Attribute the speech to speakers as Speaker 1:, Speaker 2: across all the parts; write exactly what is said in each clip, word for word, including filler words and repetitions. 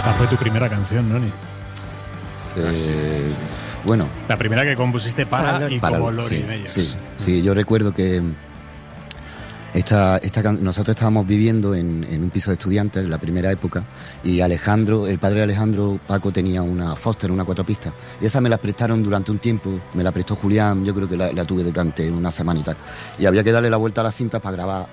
Speaker 1: Esta fue tu primera canción, Noni.
Speaker 2: Eh, bueno.
Speaker 1: La primera que compusiste para, para y
Speaker 2: para
Speaker 1: como
Speaker 2: Lori,
Speaker 1: Lori
Speaker 2: sí,
Speaker 1: Meyers.
Speaker 2: Sí, sí, yo recuerdo que esta, esta nosotros estábamos viviendo en, en un piso de estudiantes en la primera época, y Alejandro, el padre de Alejandro, Paco, tenía una Foster, una cuatro pistas, y esa me la prestaron durante un tiempo, me la prestó Julián, yo creo que la, la tuve durante una semana y tal, y había que darle la vuelta a las cintas para grabar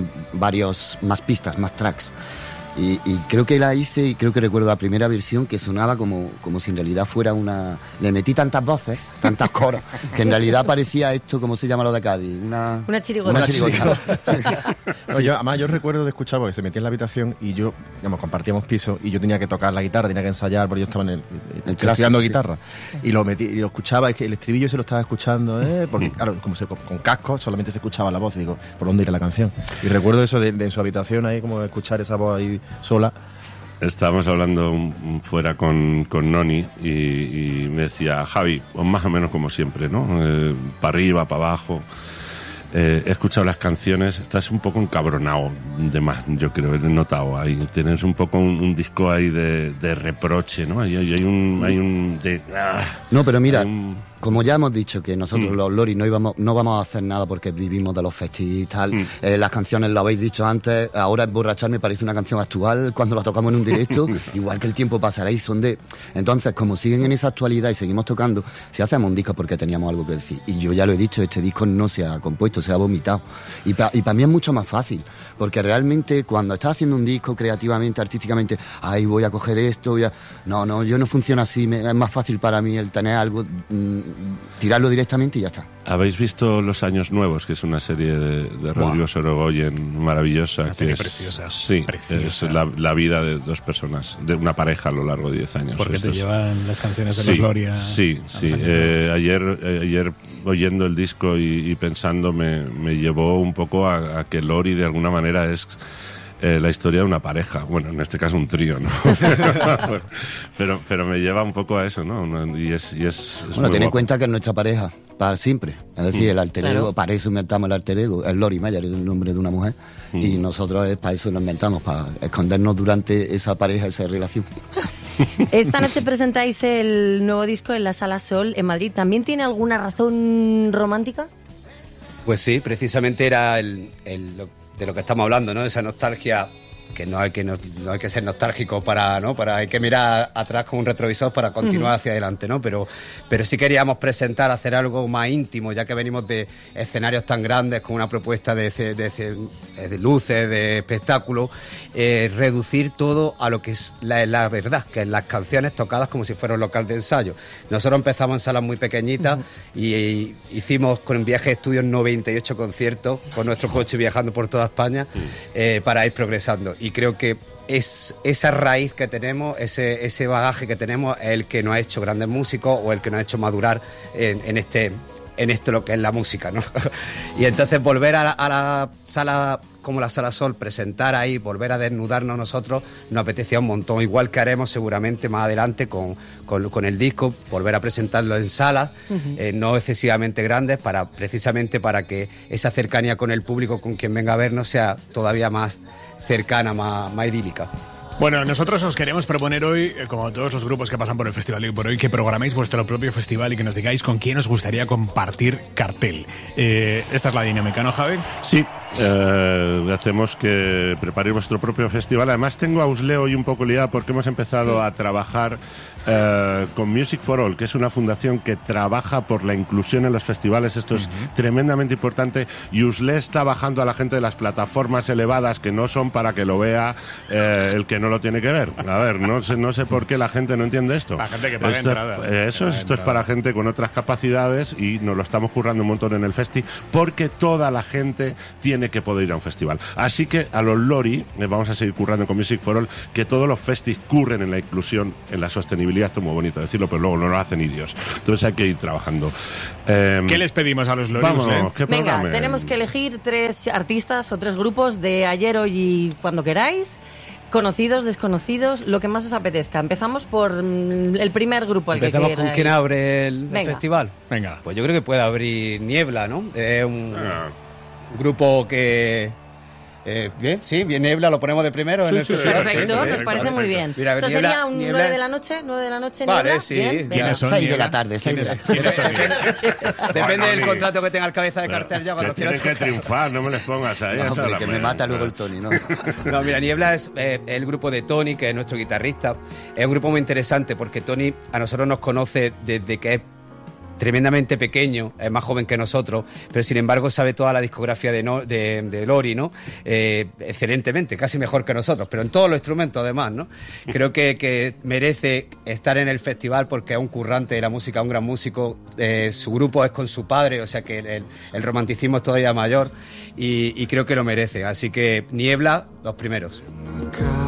Speaker 2: varios más pistas, más tracks. Y, y creo que la hice, y creo que recuerdo la primera versión que sonaba como, como si en realidad fuera una... Le metí tantas voces, tantas coros, que en realidad parecía esto, ¿cómo se llama lo de Cádiz? Una,
Speaker 3: una chirigota.
Speaker 2: Una chirigota. Sí.
Speaker 4: No, yo, además yo recuerdo de escuchar, porque se metía en la habitación y yo, digamos, compartíamos piso y yo tenía que tocar la guitarra, tenía que ensayar, porque yo estaba en el,
Speaker 2: el
Speaker 4: estudiando
Speaker 2: sí.
Speaker 4: guitarra. Y lo metí, y lo escuchaba, es que el estribillo se lo estaba escuchando, ¿eh? Porque claro, como se, con, con casco solamente se escuchaba la voz, y digo, ¿por dónde irá la canción? Y recuerdo eso de, de en su habitación ahí, como escuchar esa voz ahí sola.
Speaker 5: Estábamos hablando um, fuera con, con Noni y, y me decía, Javi, pues más o menos como siempre, ¿no? Eh, para arriba, para abajo. Eh, he escuchado las canciones, estás un poco encabronado de más, yo creo, he notado ahí. Tienes un poco un, un disco ahí de, de reproche, ¿no? Hay, hay un... Hay un de, ah,
Speaker 2: no, pero mira...
Speaker 5: Un...
Speaker 2: Como ya hemos dicho que nosotros mm. los Lori no íbamos, no vamos a hacer nada porque vivimos de los festivales y tal, mm. eh, las canciones lo habéis dicho antes, ahora Emborrachar me parece una canción actual cuando la tocamos en un directo, igual que El tiempo pasará, y son de... Entonces, como siguen en esa actualidad y seguimos tocando, si hacemos un disco porque teníamos algo que decir, y yo ya lo he dicho, este disco no se ha compuesto, se ha vomitado, y para y pa mí es mucho más fácil, porque realmente cuando estás haciendo un disco creativamente, artísticamente, ay, voy a coger esto, voy a... no, no, yo no funciona así, me, es más fácil para mí el tener algo... Mmm, tirarlo directamente y ya está.
Speaker 5: ¿Habéis visto Los Años Nuevos, que es una serie de, de Rodrigo Sorogoyen maravillosa?
Speaker 1: Una
Speaker 5: que
Speaker 1: serie
Speaker 5: es,
Speaker 1: preciosa.
Speaker 5: Sí,
Speaker 1: preciosa.
Speaker 5: Es la, la vida de dos personas, de una pareja a lo largo de diez años.
Speaker 1: Porque
Speaker 5: Esto
Speaker 1: te
Speaker 5: es...
Speaker 1: llevan las canciones de
Speaker 5: sí,
Speaker 1: los Gloria.
Speaker 5: Sí, sí. Eh, ayer, eh, ayer oyendo el disco y, y pensando me, me llevó un poco a, a que Lori de alguna manera es... Eh, la historia de una pareja, bueno, en este caso un trío, ¿no? pero, pero me lleva un poco a eso, ¿no? Y es, y es, es
Speaker 2: bueno, ten en cuenta que es nuestra pareja para siempre, es decir, mm. el alter ego, claro. Para eso inventamos el alter ego, es Lori Meyer, es el nombre de una mujer, mm. y nosotros es para eso lo inventamos, para escondernos durante esa pareja, esa relación.
Speaker 3: Esta noche presentáis el nuevo disco en la Sala Sol en Madrid. ¿También tiene alguna razón romántica?
Speaker 6: Pues sí, precisamente era el, el de lo que estamos hablando, ¿no? Esa nostalgia, que no hay que no, no hay que ser nostálgico para, ¿no? Para hay que mirar atrás con un retrovisor para continuar uh-huh. hacia adelante, ¿no? Pero pero sí queríamos presentar, hacer algo más íntimo, ya que venimos de escenarios tan grandes con una propuesta de, de, de, de luces, de espectáculo, eh, reducir todo a lo que es la, la verdad, que es las canciones tocadas como si fuera un local de ensayo. Nosotros empezamos en salas muy pequeñitas uh-huh. y, y hicimos con viaje de estudios noventa y ocho conciertos con nuestro coche viajando por toda España uh-huh. eh, para ir progresando. Y creo que es esa raíz que tenemos, ese, ese bagaje que tenemos, es el que nos ha hecho grandes músicos o el que nos ha hecho madurar en, en este en esto lo que es la música, ¿no? Y entonces volver a la, a la sala como la Sala Sol, presentar ahí, volver a desnudarnos nosotros, nos apetecía un montón, igual que haremos seguramente más adelante con, con, con el disco, volver a presentarlo en salas, uh-huh. eh, no excesivamente grandes, para precisamente para que esa cercanía con el público, con quien venga a vernos, sea todavía más cercana, más, más idílica.
Speaker 1: Bueno, nosotros os queremos proponer hoy, como todos los grupos que pasan por el festival y por hoy, que programéis vuestro propio festival y que nos digáis con quién os gustaría compartir cartel. Eh, esta es la dinámica, ¿no, Javi?
Speaker 5: Sí, eh, hacemos que preparéis vuestro propio festival. Además tengo a Usle hoy un poco liada porque hemos empezado a trabajar eh, con Music for All, que es una fundación que trabaja por la inclusión en los festivales. Esto es uh-huh. tremendamente importante, y Usle está bajando a la gente de las plataformas elevadas que no son para que lo vea eh, el que no lo tiene que ver. A ver, no sé, no sé por qué la gente no entiende esto.
Speaker 1: La gente que paga
Speaker 5: esto,
Speaker 1: entrada.
Speaker 5: Eh, eso es, esto entrada. Es para gente con otras capacidades, y nos lo estamos currando un montón en el festi, porque toda la gente tiene que poder ir a un festival. Así que a los Lori eh, vamos a seguir currando con Music for All, que todos los festis curren en la inclusión, en la sostenibilidad. Esto es muy bonito decirlo, pero luego no lo hacen indios. Entonces hay que ir trabajando. Eh,
Speaker 1: ¿Qué les pedimos a los Lori?
Speaker 5: Vamos, ¿qué
Speaker 3: Venga,
Speaker 5: programa?
Speaker 3: Tenemos que elegir tres artistas o tres grupos de ayer, hoy y cuando queráis. Conocidos, desconocidos, lo que más os apetezca. Empezamos por el primer grupo al
Speaker 6: Empezamos
Speaker 3: que
Speaker 6: con quién abre el
Speaker 3: Venga.
Speaker 6: festival.
Speaker 1: Venga.
Speaker 6: Pues yo creo que puede abrir Niebla, ¿no? Es un ah. grupo que Eh, bien, sí, bien Niebla, lo ponemos de primero
Speaker 1: Sí,
Speaker 6: en el
Speaker 1: sí, sí,
Speaker 6: festival.
Speaker 3: Perfecto,
Speaker 6: Sí,
Speaker 3: nos
Speaker 6: sí,
Speaker 3: parece
Speaker 6: perfecto.
Speaker 3: muy bien.
Speaker 6: Mira,
Speaker 3: Esto
Speaker 6: Niebla-
Speaker 3: sería un
Speaker 6: Niebla-
Speaker 3: nueve de la noche, nueve de la noche,
Speaker 6: Vale,
Speaker 3: Niebla.
Speaker 6: sí.
Speaker 3: Bien,
Speaker 6: ¿Quiénes
Speaker 3: venga.
Speaker 1: son?
Speaker 2: seis de
Speaker 1: Niebla?
Speaker 2: la tarde, seis de la
Speaker 1: ¿Quiénes son?
Speaker 6: Depende del
Speaker 5: Tony.
Speaker 6: contrato que tenga el cabeza de cartel ya cuando
Speaker 5: Que tienen
Speaker 6: quieras.
Speaker 5: que triunfar, no me les pongas ahí.
Speaker 2: No,
Speaker 5: esa es
Speaker 2: hombre,
Speaker 5: la
Speaker 2: que me
Speaker 5: buena.
Speaker 2: mata luego el Tony, ¿no?
Speaker 6: No, mira, Niebla es eh, el grupo de Tony, que es nuestro guitarrista. Es un grupo muy interesante porque Tony a nosotros nos conoce desde que es tremendamente pequeño, es más joven que nosotros, pero sin embargo sabe toda la discografía de, no, de, de Lori, ¿no? Eh, excelentemente, casi mejor que nosotros, pero en todos los instrumentos además, ¿no? Creo que, que merece estar en el festival porque es un currante de la música, un gran músico, eh, su grupo es con su padre, o sea que el, el romanticismo es todavía mayor y, y creo que lo merece, así que Niebla, los primeros.